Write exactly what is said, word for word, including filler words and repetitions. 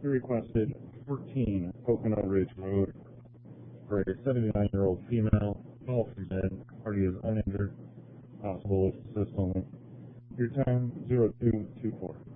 You requested fourteen Pocono Ridge Road for a seventy-nine-year-old female, call from mid, party is uninjured, possible with assist only. Your time, zero two two four.